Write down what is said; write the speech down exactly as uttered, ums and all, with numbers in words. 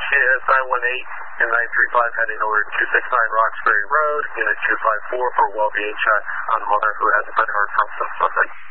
K S nine one eight and nine three five heading over to two six nine Roxbury Road. Unit two five four for Welby H on mother who hasn't been heard from since Sunday.